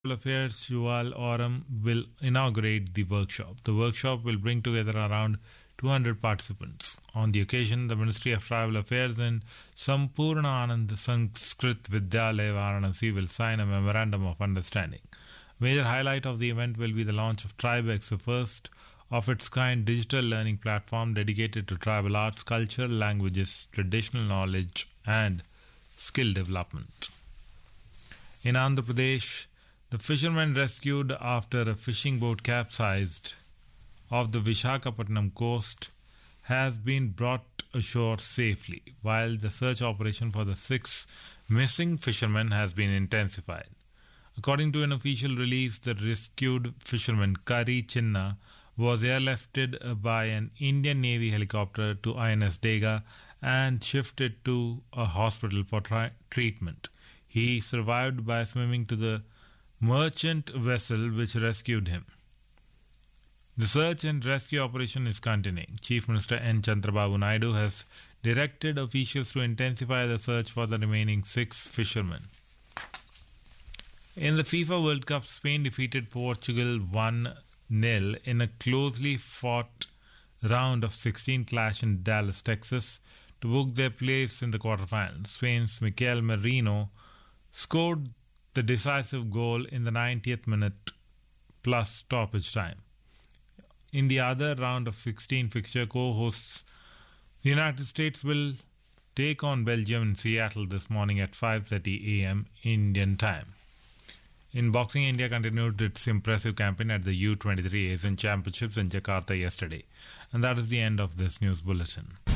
Affairs Yuval Oram will inaugurate the workshop. The workshop will bring together around 200 participants. On the occasion, the Ministry of Tribal Affairs and Sampurna Anand Sanskrit Vidyalaya Varanasi will sign a memorandum of understanding. Major highlight of the event will be the launch of TribeX, the first of its kind digital learning platform dedicated to tribal arts, culture, languages, traditional knowledge and skill development. In Andhra Pradesh, the fishermen rescued after a fishing boat capsized off the Vishakhapatnam coast has been brought ashore safely, while the search operation for the 6 missing fishermen has been intensified. According to an official release, the rescued fisherman Kari Chinna was airlifted by an Indian Navy helicopter to INS Dega and shifted to a hospital for treatment. He survived by swimming to the merchant vessel which rescued him. The search and rescue operation is continuing. Chief Minister N. Chandrababu Naidu has directed officials to intensify the search for the remaining 6 fishermen. In the FIFA World Cup, Spain defeated Portugal 1-0 in a closely fought round of 16 clash in Dallas, Texas, to book their place in the quarterfinals. Spain's Mikel Merino scored the decisive goal in the 90th minute plus stoppage time. In the other round of 16 fixture, co-hosts the United States will take on Belgium in Seattle this morning at 5:30 a.m. Indian time. In boxing, India continued its impressive campaign at the U23 Asian Championships in Jakarta yesterday. And that is the end of this news bulletin.